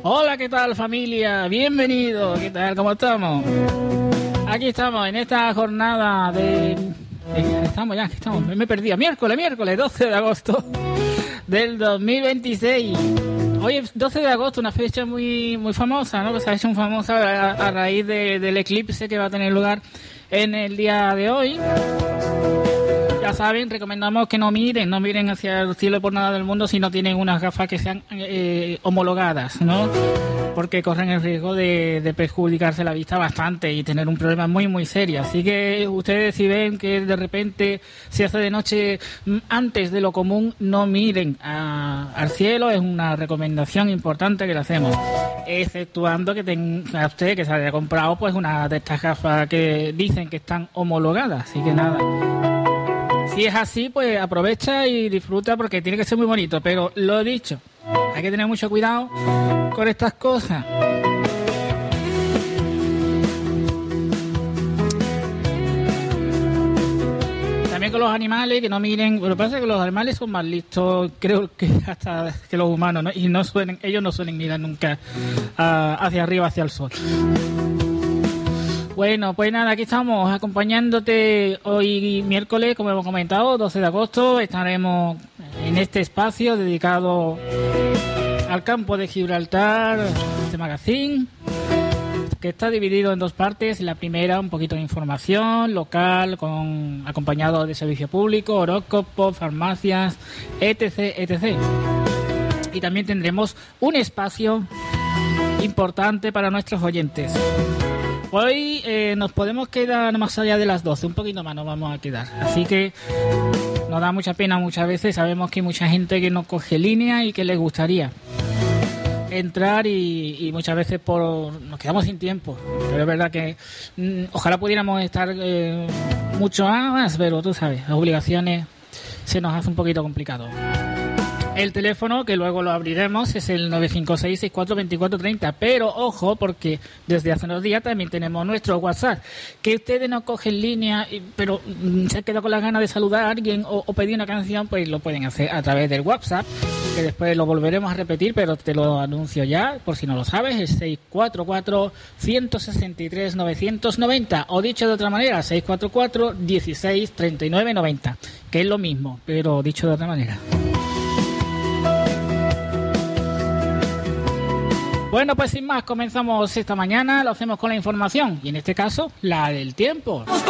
Hola, ¿qué tal, familia? Bienvenidos. ¿Qué tal? ¿Cómo estamos? Aquí estamos en esta jornada de... Aquí estamos. Me perdí. Miércoles 12 de agosto del 2026. Hoy es 12 de agosto, una fecha muy famosa, ¿no? Que se ha hecho muy famosa a raíz del eclipse que va a tener lugar en el día de hoy. Ya saben, recomendamos que no miren hacia el cielo por nada del mundo si no tienen unas gafas que sean homologadas, ¿no? Porque corren el riesgo de perjudicarse la vista bastante y tener un problema muy serio. Así que ustedes, si ven que de repente se hace de noche antes de lo común, no miren al cielo. Es una recomendación importante que le hacemos, exceptuando que tenga usted que se haya comprado pues una de estas gafas que dicen que están homologadas. Así que nada, si es así, pues aprovecha y disfruta, porque tiene que ser muy bonito. Pero lo he dicho, hay que tener mucho cuidado con estas cosas. También con los animales, que no miren. Lo que pasa es que los animales son más listos, creo que hasta que los humanos, ¿no? Y ellos no suelen mirar nunca hacia arriba, hacia el sol. Bueno, pues nada, aquí estamos acompañándote hoy miércoles, como hemos comentado, 12 de agosto. Estaremos en este espacio dedicado al campo de Gibraltar, este magazine, que está dividido en dos partes. La primera, un poquito de información local, acompañado de servicio público, horóscopo, farmacias, etc. Y también tendremos un espacio importante para nuestros oyentes. Hoy nos podemos quedar más allá de las 12, un poquito más nos vamos a quedar. Así que nos da mucha pena muchas veces. Sabemos que hay mucha gente que no coge línea y que les gustaría entrar y muchas veces nos quedamos sin tiempo. Pero es verdad que ojalá pudiéramos estar mucho más, pero tú sabes, las obligaciones se nos hace un poquito complicado. El teléfono, que luego lo abriremos, es el 956-642430. Pero ojo, porque desde hace unos días también tenemos nuestro WhatsApp. Que ustedes no cogen línea, pero se han quedado con las ganas de saludar a alguien o pedir una canción, pues lo pueden hacer a través del WhatsApp, que después lo volveremos a repetir, pero te lo anuncio ya, por si no lo sabes. Es 644-163-990. O dicho de otra manera, 644-16-39-90. Que es lo mismo, pero dicho de otra manera. Bueno, pues sin más, comenzamos esta mañana, lo hacemos con la información, y en este caso, la del tiempo.